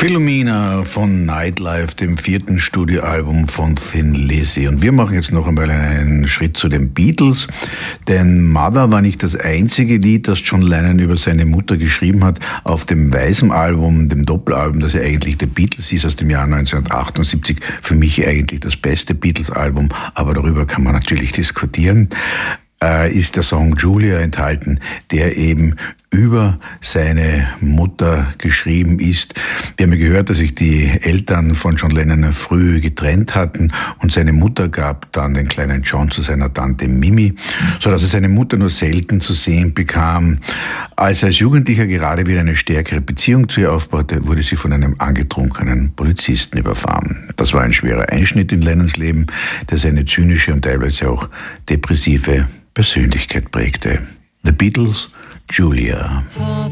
Philomena von Nightlife, dem 4. Studioalbum von Thin Lizzy. Und wir machen jetzt noch einmal einen Schritt zu den Beatles, denn Mother war nicht das einzige Lied, das John Lennon über seine Mutter geschrieben hat. Auf dem weißen Album, dem Doppelalbum, das ja eigentlich der Beatles ist, aus dem Jahr 1978, für mich eigentlich das beste Beatles-Album, aber darüber kann man natürlich diskutieren, ist der Song Julia enthalten, der eben über seine Mutter geschrieben ist. Wir haben ja gehört, dass sich die Eltern von John Lennon früh getrennt hatten und seine Mutter gab dann den kleinen John zu seiner Tante Mimi, sodass er seine Mutter nur selten zu sehen bekam. Als er als Jugendlicher gerade wieder eine stärkere Beziehung zu ihr aufbaute, wurde sie von einem angetrunkenen Polizisten überfahren. Das war ein schwerer Einschnitt in Lennons Leben, der seine zynische und teilweise auch depressive Persönlichkeit prägte. The Beatles, Julia.